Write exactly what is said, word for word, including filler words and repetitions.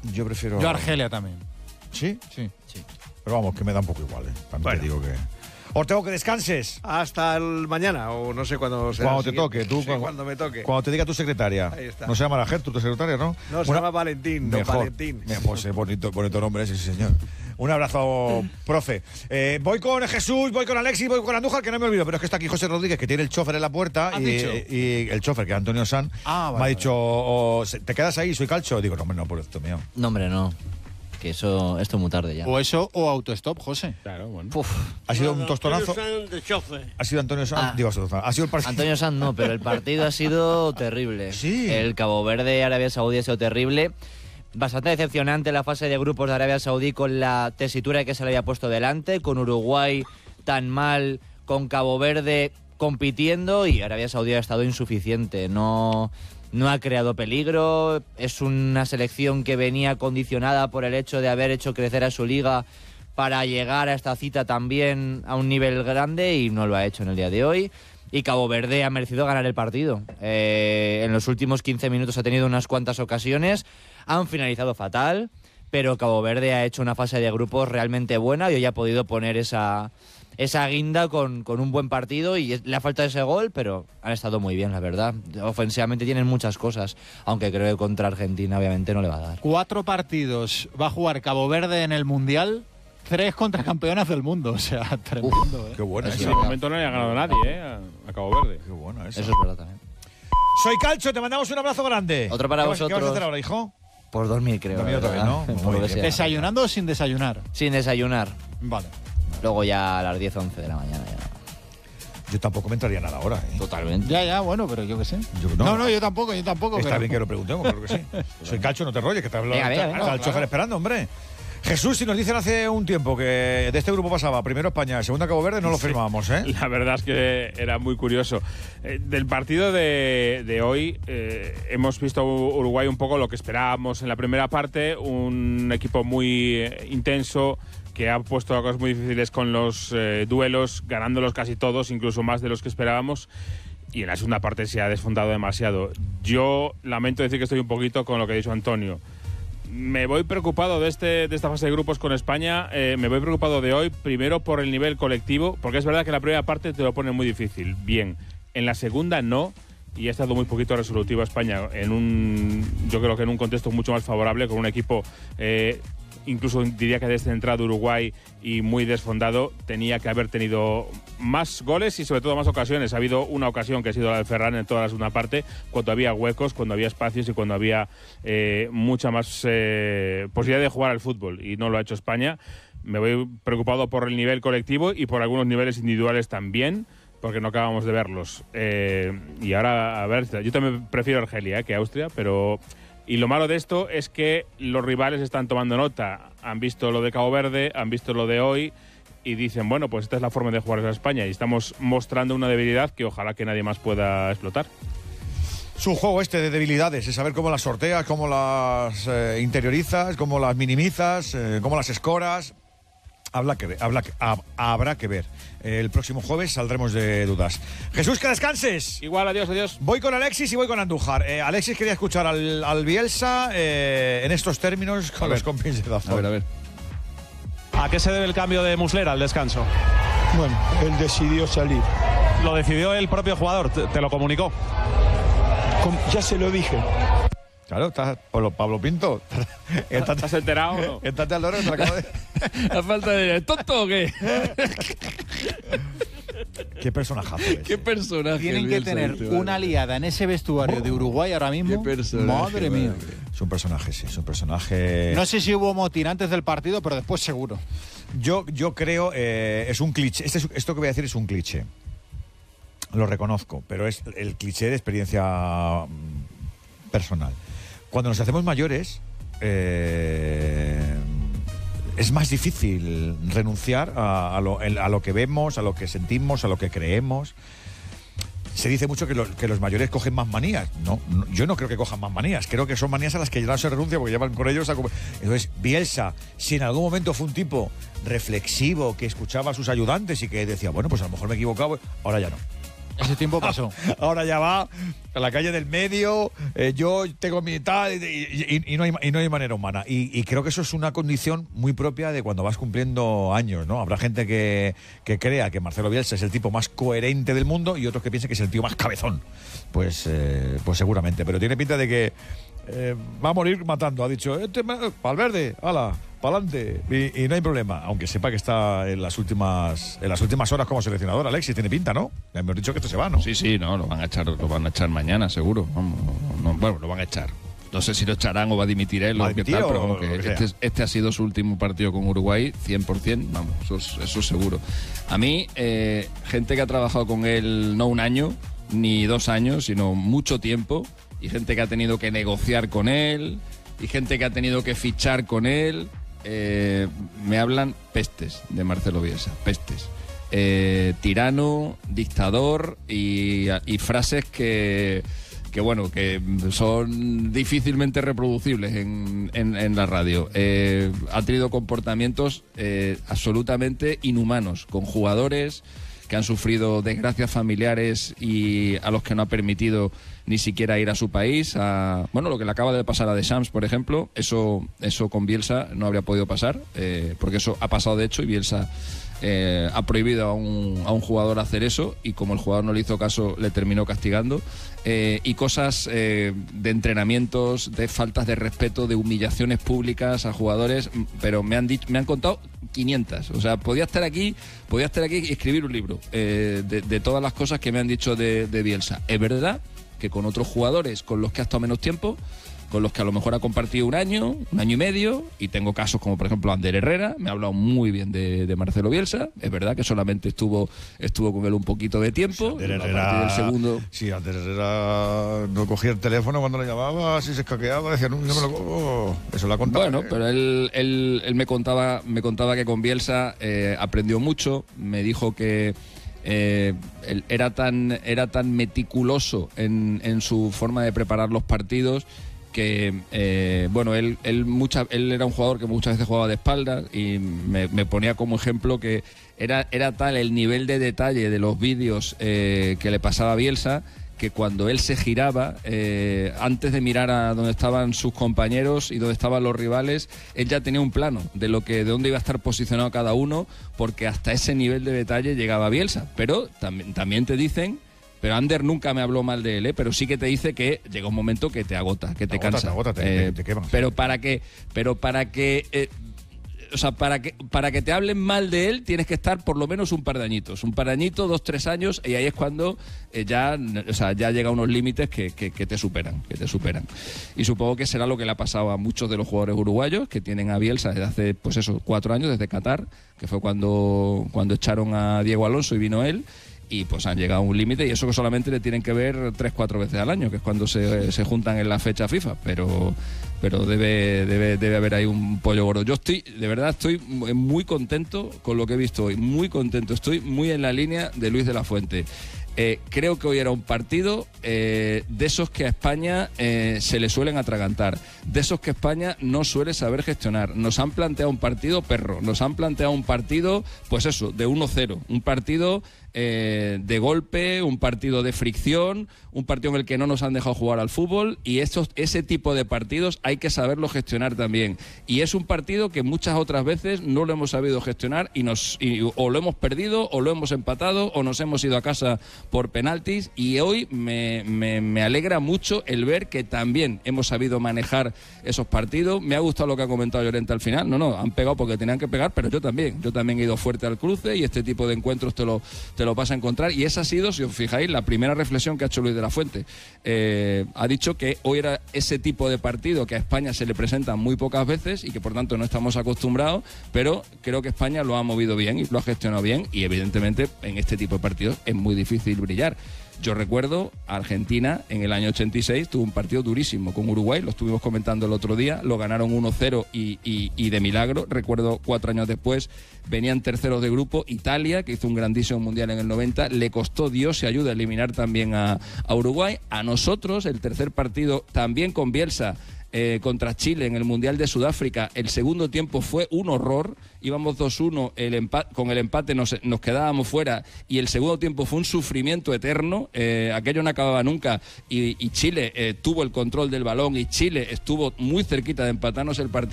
Yo prefiero... Yo Argelia también. ¿Sí? Sí. Sí. Pero vamos, que me da un poco igual, ¿eh? También Bueno. te digo que... Ortego, que descanses. Hasta el mañana, o no sé cuándo será. Cuando te el siguiente. toque, tú. Sí, cuando, cuando me toque. Cuando te diga tu secretaria. Ahí está. No se llama la Gertrude, tu secretaria, ¿no? No, se Una- llama Valentín, no Mejor. Valentín. Mejor, sí, bonito, bonito nombre, sí, sí, señor. Un abrazo, profe. Eh, voy con Jesús, voy con Alexis, voy con Andújar, que no me olvido, pero es que está aquí José Rodríguez, que tiene el chofer en la puerta. ¿Has Y, dicho? y el chofer, que es Antonio San, Ah, vale, me ha dicho, oh, ¿te quedas ahí? ¿Soy calcho? Digo, no, hombre, no, por esto mío. No, hombre, no. Que eso, esto es muy tarde ya. O eso o autostop, José. Claro, bueno. Uf. Ha sido un tostonazo. Antonio Sanz de chofer. Ha sido Antonio San. Ah. Digo, ha sido el partido. Antonio Sanz no, pero el partido ha sido terrible. Sí. El Cabo Verde, Arabia Saudí ha sido terrible. Bastante decepcionante la fase de grupos de Arabia Saudí con la tesitura que se le había puesto delante, con Uruguay tan mal, con Cabo Verde compitiendo y Arabia Saudí ha estado insuficiente. No, no ha creado peligro. Es una selección que venía condicionada por el hecho de haber hecho crecer a su liga para llegar a esta cita también a un nivel grande y no lo ha hecho en el día de hoy. Y Cabo Verde ha merecido ganar el partido. Eh, en los últimos quince minutos ha tenido unas cuantas ocasiones, han finalizado fatal, pero Cabo Verde ha hecho una fase de grupos realmente buena y hoy ha podido poner esa, esa guinda con, con un buen partido y le ha faltado ese gol, pero han estado muy bien, la verdad. Ofensivamente tienen muchas cosas, aunque creo que contra Argentina obviamente no le va a dar. Cuatro partidos va a jugar Cabo Verde en el Mundial, tres contra campeonas del mundo. O sea, tremendo. ¿eh? Qué bueno Es eso. En ese momento no le ha ganado nadie, ¿eh? A, a Cabo Verde. Qué bueno eso. Eso es verdad también. Soy Calcho, te mandamos un abrazo grande. Otro para ¿Qué vas- ¿Qué vas a vosotros. hacer ahora, hijo? Por dormir, creo. Dormir otra ¿verdad? vez, ¿no? Por Muy lo que bien. sea. ¿Desayunando o sin desayunar? Sin desayunar. Vale. Luego ya a las diez, once de la mañana ya. Yo tampoco me entraría nada ahora, ¿eh? Totalmente. Ya, ya, bueno, pero yo qué sé. Yo- no, no, no, yo tampoco, yo tampoco. Está pero- bien que lo preguntemos, claro que sí. Soy Calcho, no te rolles, que está, Venga, venga, está- venga, está el claro. chofer esperando, hombre. Jesús, si nos dicen hace un tiempo que de este grupo pasaba primero España, segunda Cabo Verde, no lo firmábamos, ¿eh? La verdad es que era muy curioso. Eh, del partido de, de hoy eh, hemos visto Uruguay un poco lo que esperábamos en la primera parte, un equipo muy eh, intenso que ha puesto cosas muy difíciles con los eh, duelos, ganándolos casi todos, incluso más de los que esperábamos. Y en la segunda parte se ha desfondado demasiado. Yo lamento decir que estoy un poquito con lo que ha dicho Antonio. Me voy preocupado de, este, de esta fase de grupos con España, eh, me voy preocupado de hoy, primero por el nivel colectivo, porque es verdad que en la primera parte te lo pone muy difícil, bien, en la segunda no, y ha estado muy poquito resolutivo España, en un, yo creo que en un contexto mucho más favorable, con un equipo eh, incluso diría que descentrado Uruguay y muy desfondado, tenía que haber tenido más goles y sobre todo más ocasiones. Ha habido una ocasión que ha sido la de Ferran en toda la segunda parte, cuando había huecos, cuando había espacios y cuando había eh, mucha más eh, posibilidad de jugar al fútbol, y no lo ha hecho España. Me voy preocupado por el nivel colectivo y por algunos niveles individuales también, porque no acabamos de verlos. Eh, y ahora, a ver, yo también prefiero Argelia eh, que Austria, pero... Y lo malo de esto es que los rivales están tomando nota. Han visto lo de Cabo Verde, han visto lo de hoy y dicen, bueno, pues esta es la forma de jugar a España y estamos mostrando una debilidad que ojalá que nadie más pueda explotar. Es un juego este de debilidades, es saber cómo las sorteas, cómo las eh, interiorizas, cómo las minimizas, eh, cómo las escoras. Habla que ver, habla que, hab- habrá que ver. Eh, el próximo jueves saldremos de dudas. Jesús, que descanses. Igual, adiós, adiós. Voy con Alexis y voy con Andújar. Eh, Alexis quería escuchar al, al Bielsa eh, en estos términos con los compis de Dazón. A ver, a ver. ¿A qué se debe el cambio de Muslera al descanso? Bueno, él decidió salir. ¿Lo decidió el propio jugador? ¿Te, te lo comunicó? Com- Ya se lo dije. Claro, estás Pablo, Pablo Pinto. Estás ¿Estás enterado o no? Estate al loro, te lo acabo de... ¿A falta de tonto o qué? Qué personajazo es. ¿Qué personaje? Tienen que tener una liada en ese vestuario de Uruguay ahora mismo. Qué personaje, Madre mía. madre. Es un personaje, sí, es un personaje... No sé si hubo motín antes del partido, pero después seguro. Yo, yo creo, eh, es un cliché. Este es- esto que voy a decir es un cliché. Lo reconozco, pero es el cliché de experiencia mm, personal. Cuando nos hacemos mayores, eh, es más difícil renunciar a, a lo, el- a lo que vemos, a lo que sentimos, a lo que creemos. Se dice mucho que, lo- que los mayores cogen más manías. No, no, yo no creo que cojan más manías. Creo que son manías a las que ya no se renuncia porque llevan con ellos a... com- Entonces, Bielsa, si en algún momento fue un tipo reflexivo, que escuchaba a sus ayudantes y que decía, bueno, pues a lo mejor me he equivocado, ahora ya no. Ese tiempo pasó. Ahora ya va a la calle del medio, eh, yo tengo mi tal, y, y, y, no hay, y no hay manera humana. Y, y creo que eso es una condición muy propia de cuando vas cumpliendo años, ¿no? Habrá gente que, que crea que Marcelo Bielsa es el tipo más coherente del mundo y otros que piensen que es el tío más cabezón. Pues, eh, pues seguramente, pero tiene pinta de que eh, va a morir matando. Ha dicho, este, Valverde, ala, pa'lante, y, y no hay problema, aunque sepa que está en las últimas en las últimas horas como seleccionador. Alexis, tiene pinta, ¿no? Ya hemos dicho que esto se va, ¿no? Sí, sí, no, lo van a echar, lo van a echar mañana, seguro. Vamos, no, no, bueno, lo van a echar. No sé si lo echarán o va a dimitir él o qué tal, pero vamos, que este, este ha sido su último partido con Uruguay, cien por ciento, vamos, eso es, eso es seguro. A mí, eh, gente que ha trabajado con él no un año, ni dos años, sino mucho tiempo, y gente que ha tenido que negociar con él, y gente que ha tenido que fichar con él, eh, me hablan pestes de Marcelo Bielsa, pestes. Eh, tirano, dictador y, y frases que... que bueno, que son difícilmente reproducibles en, en, en la radio. Eh, ha tenido comportamientos eh, absolutamente inhumanos con jugadores que han sufrido desgracias familiares y a los que no ha permitido ni siquiera ir a su país. A, bueno, lo que le acaba de pasar a Deschamps, por ejemplo, eso, eso con Bielsa no habría podido pasar, eh, porque eso ha pasado de hecho y Bielsa Eh, ha prohibido a un, a un jugador hacer eso y como el jugador no le hizo caso le terminó castigando, eh, y cosas eh, de entrenamientos, de faltas de respeto, de humillaciones públicas a jugadores, pero me han dicho, me han contado quinientas, o sea, podía estar aquí podía estar aquí y escribir un libro eh, de, de todas las cosas que me han dicho de, de Bielsa. Es verdad que con otros jugadores con los que ha estado menos tiempo, con los que a lo mejor ha compartido un año, un año y medio, y tengo casos como por ejemplo Ander Herrera, me ha hablado muy bien de, de Marcelo Bielsa, es verdad que solamente estuvo estuvo con él un poquito de tiempo, Ander Herrera, a partir del segundo... Sí, Ander Herrera no cogía el teléfono cuando le llamaba, si se escaqueaba, decía, no, no me lo cojo, eso lo ha contado. Bueno, ¿eh? pero él, él, él me contaba me contaba que con Bielsa eh, aprendió mucho, me dijo que Eh, él era tan era tan meticuloso en, en su forma de preparar los partidos que eh, bueno él él mucha, él era un jugador que muchas veces jugaba de espaldas y me, me ponía como ejemplo que era era tal el nivel de detalle de los vídeos eh, que le pasaba a Bielsa, que cuando él se giraba, eh, antes de mirar a donde estaban sus compañeros y donde estaban los rivales, él ya tenía un plano de lo que de dónde iba a estar posicionado cada uno, porque hasta ese nivel de detalle llegaba Bielsa. Pero también, también te dicen, pero Ander nunca me habló mal de él, ¿eh? Pero sí que te dice que llega un momento que te agota, que te, te cansa. Agota, te agota, te, eh, te, te quemas. Pero para que, pero para que eh, o sea, para que, para que te hablen mal de él tienes que estar por lo menos un par de añitos. Un par de añitos, dos, tres años, y ahí es cuando eh, ya, o sea, ya llega a unos límites que, que, que te superan, que te superan. Y supongo que será lo que le ha pasado a muchos de los jugadores uruguayos que tienen a Bielsa desde hace, pues eso, cuatro años, desde Qatar, que fue cuando, cuando echaron a Diego Alonso y vino él. Y pues han llegado a un límite, y eso que solamente le tienen que ver tres, cuatro veces al año, que es cuando se, se juntan en la fecha FIFA, pero pero debe, debe, debe haber ahí un pollo gordo. Yo estoy, de verdad, estoy muy contento con lo que he visto hoy, muy contento, estoy muy en la línea de Luis de la Fuente. Eh, creo que hoy era un partido eh, de esos que a España eh, se le suelen atragantar, de esos que España no suele saber gestionar. Nos han planteado un partido perro, nos han planteado un partido, pues eso, de uno cero, un partido eh, de golpe, un partido de fricción, un partido en el que no nos han dejado jugar al fútbol, y estos, ese tipo de partidos hay que saberlo gestionar también. Y es un partido que muchas otras veces no lo hemos sabido gestionar y nos y, o lo hemos perdido, o lo hemos empatado, o nos hemos ido a casa por penaltis, y hoy me, me, me alegra mucho el ver que también hemos sabido manejar esos partidos. Me ha gustado lo que ha comentado Llorente al final. No, no, han pegado porque tenían que pegar, pero yo también. Yo también he ido fuerte al cruce, y este tipo de encuentros te lo, te lo vas a encontrar. Y esa ha sido, si os fijáis, la primera reflexión que ha hecho Luis de la Fuente. Eh, ha dicho que hoy era ese tipo de partido que a España se le presenta muy pocas veces y que por tanto no estamos acostumbrados, pero creo que España lo ha movido bien y lo ha gestionado bien, y evidentemente en este tipo de partidos es muy difícil brillar. Yo recuerdo a Argentina en el año ochenta y seis, tuvo un partido durísimo con Uruguay, lo estuvimos comentando el otro día, lo ganaron uno cero y, y, y de milagro. Recuerdo cuatro años después, venían terceros de grupo, Italia, que hizo un grandísimo mundial en el noventa, le costó Dios y ayuda a eliminar también a, a Uruguay. A nosotros, el tercer partido, también con Bielsa, eh, contra Chile en el Mundial de Sudáfrica, el segundo tiempo fue un horror, íbamos dos uno, el empa- con el empate nos, nos quedábamos fuera y el segundo tiempo fue un sufrimiento eterno, eh, aquello no acababa nunca y, y Chile eh, tuvo el control del balón y Chile estuvo muy cerquita de empatarnos el partido